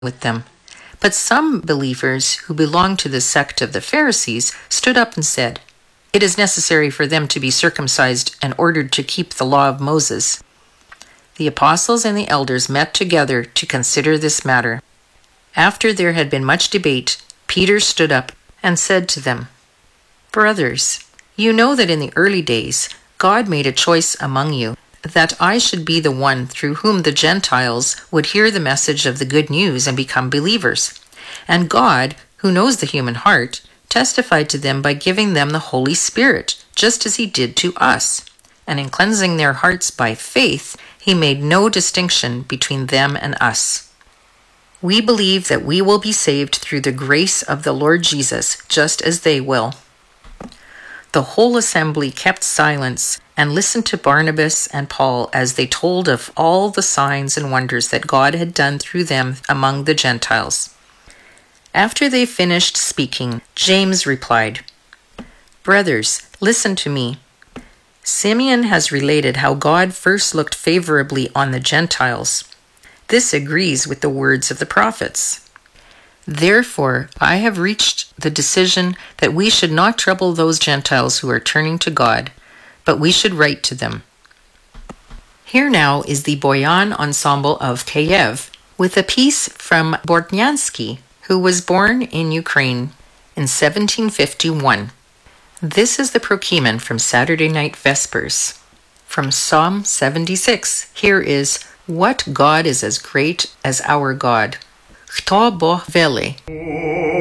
with them. But some believers who belonged to the sect of the Pharisees stood up and said, "It is necessary for them to be circumcised and ordered to keep the law of Moses." The apostles and the elders met together to consider this matter. After there had been much debate, Peter stood up and said to them, "Brothers, you know that in the early days God made a choice among you, that I should be the one through whom the Gentiles would hear the message of the good news and become believers. And God, who knows the human heart, testified to them by giving them the Holy Spirit, just as he did to us. And in cleansing their hearts by faith, he made no distinction between them and us. We believe that we will be saved through the grace of the Lord Jesus, just as they will." The whole assembly kept silence and listened to Barnabas and Paul as they told of all the signs and wonders that God had done through them among the Gentiles. After they finished speaking, James replied, "Brothers, listen to me. Simeon has related how God first looked favorably on the Gentiles. This agrees with the words of the prophets. Therefore, I have reached the decision that we should not trouble those Gentiles who are turning to God, but we should write to them." Here now is the Boyan Ensemble of Kiev with a piece from Bortnyansky, who was born in Ukraine in 1751. This is the Prokeimen from Saturday Night Vespers. From Psalm 76, here is "What God is as great as our God? Хто Бог великий?"